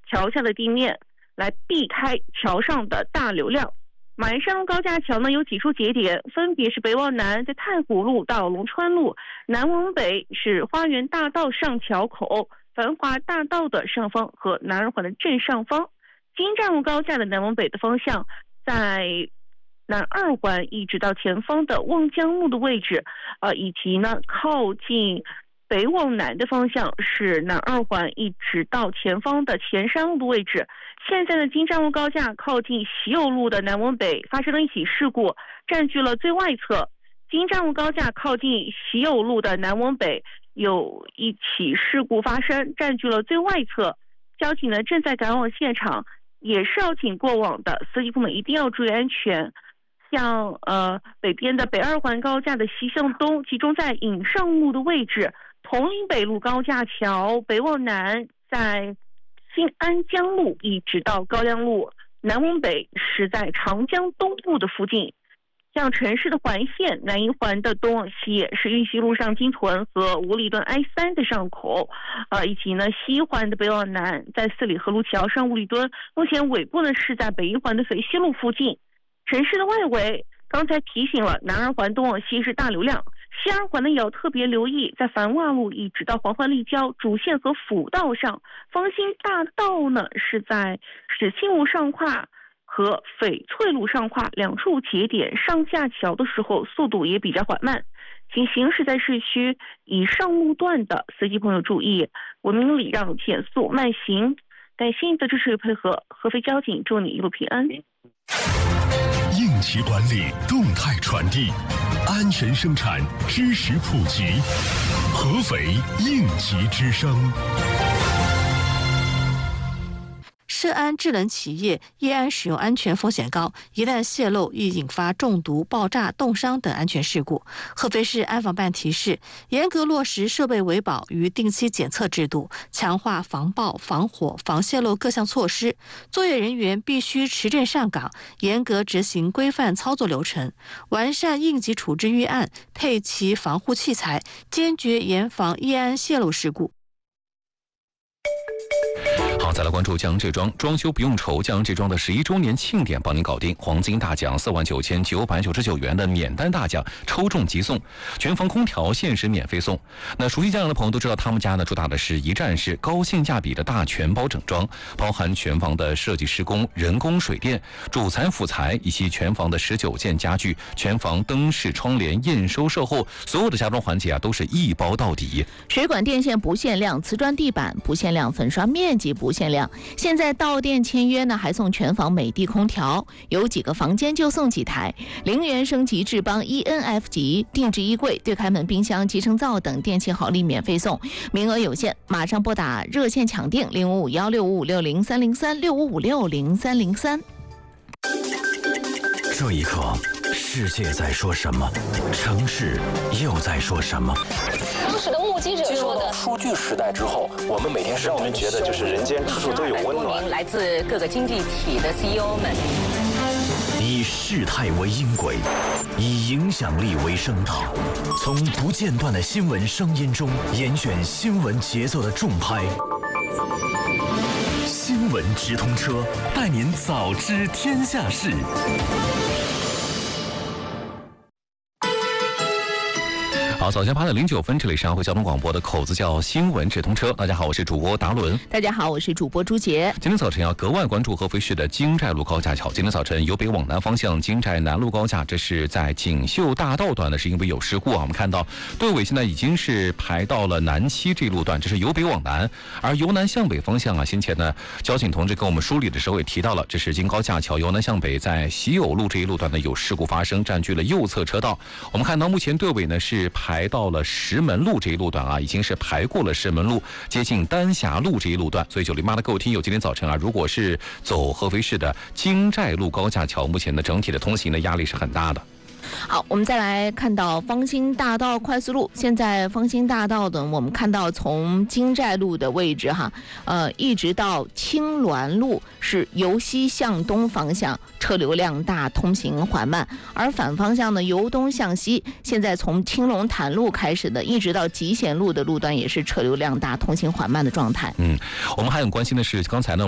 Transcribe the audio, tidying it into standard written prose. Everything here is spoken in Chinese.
桥下的地面，来避开桥上的大流量。马鞍山路高架桥呢有几处节点，分别是北往南在太湖路到龙川路，南往北是花园大道上桥口、繁华大道的上方和南二环的正上方。京站路高架的南往北的方向，在南二环一直到前方的望江路的位置，以及呢靠近北往南的方向是南二环一直到前方的前山路的位置。现在的京站路高架靠近喜友路的南往北发生了一起事故，占据了最外侧。京站路高架靠近喜友路的南往北有一起事故发生，占据了最外侧。交警呢正在赶往现场，也是要请过往的司机朋友们一定要注意安全。像北边的北二环高架的西向东集中在引上路的位置，铜陵北路高架桥北往南在新安江路一直到高粱路，南往北是在长江东路的附近。像城市的环线南一环的东往西是运溪路上金屯和五里墩 I3 的上口，以及呢西一环的北往南在四里河路桥上五里墩，目前尾部呢是在北一环的肥西路附近。城市的外围刚才提醒了，南二环东往西是大流量，西二环呢也要特别留意，在繁华路一直到黄淮立交主线和辅道上，芳心大道呢是在始兴路上跨和翡翠路上跨两处节点上下桥的时候速度也比较缓慢，请行驶在市区以上路段的司机朋友注意，文明礼让，减速慢行。感谢你的支持与配合，合肥交警祝你一路平安。 应急管理，动态传递，安全生产，知识普及。合肥应急之声。 涉安制冷企业液氨使用安全风险高，一旦泄漏易引发中毒、爆炸、冻伤等安全事故。合肥市安防办提示，严格落实设备维保与定期检测制度，强化防爆、防火、防泄漏各项措施。作业人员必须持证上岗，严格执行规范操作流程，完善应急处置预案，配齐防护器材，坚决严防液氨泄漏事故。 好，再来关注江浙庄装修不用愁，江浙庄的11周年庆典帮您搞定，黄金大奖49999元的免单大奖抽中即送，全房空调限时免费送。那熟悉家长的朋友都知道，他们家呢主打的是一站式高性价比的大全包整装，包含全房的设计施工、人工水电、主材辅材以及全房的19件家具、全房灯饰窗帘验收售后，所有的家装环节都是一包到底。 水管电线不限量，瓷砖地板不限量，粉刷面积不限量。现在到店签约呢，还送全房美的空调，有几个房间就送几台，0元升级智邦 ENF 级定制衣柜、对开门冰箱、集成灶等电器好礼免费送，名额有限，马上拨打热线抢订05516560030365560303。 这一刻，世界在说什么？城市又在说什么？ 当时的目击者说的， 数据时代之后，我们每天让我们觉得就是人间处处都有温暖。 来自各个经济体的 CEO 们， 以事态为音轨，以影响力为声道，从不间断的新闻声音中严选新闻节奏的重拍。新闻直通车，带您早知天下事。 好，早间8点09分，这里是安徽交通广播的口子叫新闻直通车。大家好，我是主播达伦。 大家好，我是主播朱杰。 今天早晨要格外关注合肥市的京寨路高架桥。今天早晨由北往南方向京寨南路高架，这是在锦绣大道段呢，是因为有事故啊。我们看到队尾现在已经是排到了南七这一路段，这是由北往南。而由南向北方向啊，先前呢交警同志跟我们梳理的时候也提到了，这是京高架桥由南向北在喜友路这一路段呢有事故发生，占据了右侧车道。我们看到目前队尾呢是排到了石门路这一路段啊，已经是排过了石门路，接近丹霞路这一路段。所以908的各位听友，今天早晨啊，如果是走合肥市的京寨路高架桥，目前的整体的通行的压力是很大的。 好，我们再来看到芳心大道快速路。现在芳心大道的，我们看到从京寨路的位置一直到青鸾路是由西向东方向车流量大，通行缓慢。而反方向呢，由东向西，现在从青龙潭路开始的，一直到集贤路的路段也是车流量大，通行缓慢的状态。 我们还很关心的是，刚才呢